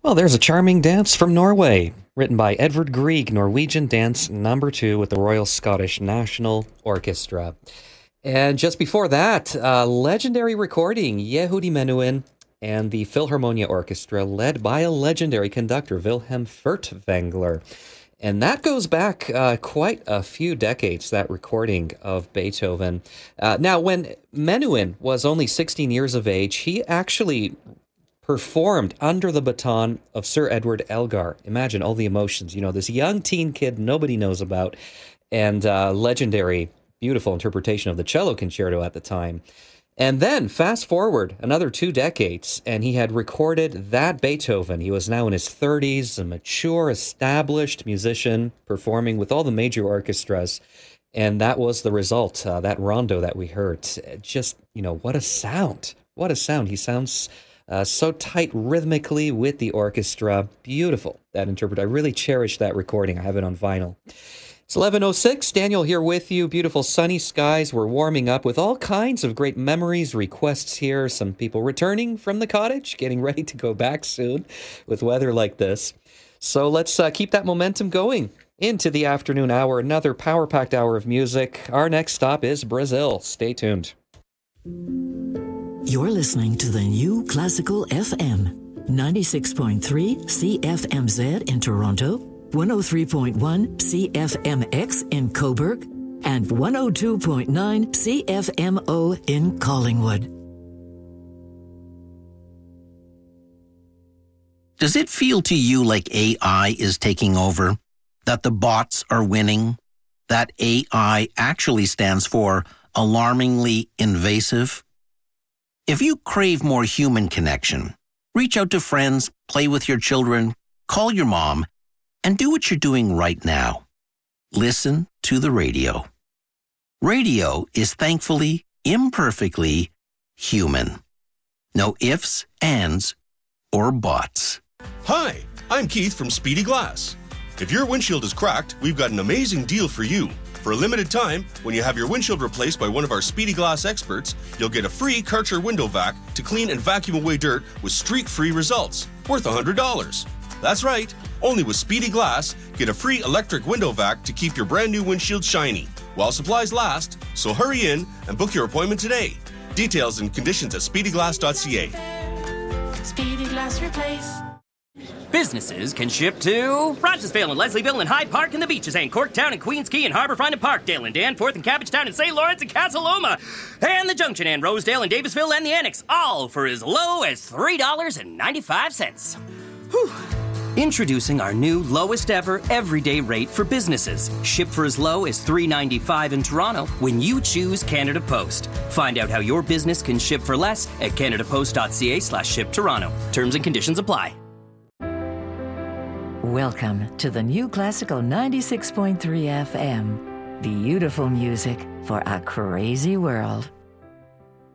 Well, there's a charming dance from Norway, written by Edvard Grieg, Norwegian Dance Number 2 with the Royal Scottish National Orchestra. And just before that, legendary recording, Yehudi Menuhin and the Philharmonia Orchestra, led by a legendary conductor, Wilhelm Furtwängler. And that goes back quite a few decades, that recording of Beethoven. Now, when Menuhin was only 16 years of age, he actually performed under the baton of Sir Edward Elgar. Imagine all the emotions, this young teen kid nobody knows about, and legendary, beautiful interpretation of the cello concerto at the time. And then, fast forward another 2 decades, and he had recorded that Beethoven. He was now in his 30s, a mature, established musician, performing with all the major orchestras. And that was the result, that rondo that we heard. Just, what a sound. What a sound. He sounds so tight rhythmically with the orchestra. Beautiful, that interpret. I really cherish that recording. I have it on vinyl. It's 11:06. Daniel here with you. Beautiful sunny skies. We're warming up with all kinds of great memories, requests here. Some people returning from the cottage, getting ready to go back soon with weather like this. So let's keep that momentum going into the afternoon hour. Another power-packed hour of music. Our next stop is Brazil. Stay tuned. You're listening to the New Classical FM, 96.3 CFMZ in Toronto, 103.1 CFMX in Cobourg, and 102.9 CFMO in Collingwood. Does it feel to you like AI is taking over? That the bots are winning? That AI actually stands for alarmingly invasive? If you crave more human connection, reach out to friends, play with your children, call your mom, and do what you're doing right now. Listen to the radio. Radio is thankfully, imperfectly human. No ifs, ands, or buts. Hi, I'm Keith from Speedy Glass. If your windshield is cracked, we've got an amazing deal for you. For a limited time, when you have your windshield replaced by one of our Speedy Glass experts, you'll get a free Karcher window vac to clean and vacuum away dirt with streak-free results, worth $100. That's right, only with Speedy Glass, get a free electric window vac to keep your brand new windshield shiny, while supplies last, so hurry in and book your appointment today. Details and conditions at speedyglass.ca. Speedy Glass Replace. Businesses can ship to Rochesville and Leslieville and Hyde Park and the Beaches and Corktown and Queens Quay and Harbourfront and Parkdale and Danforth and Cabbagetown and St. Lawrence and Casa Loma and the Junction and Rosedale and Davisville and the Annex, all for as low as $3.95. Whew. Introducing our new lowest ever everyday rate for businesses. Ship for as low as $3.95 in Toronto when you choose Canada Post. Find out how your business can ship for less at canadapost.ca/shiptoronto. Terms and conditions apply. Welcome to the New Classical 96.3 FM. Beautiful music for a crazy world.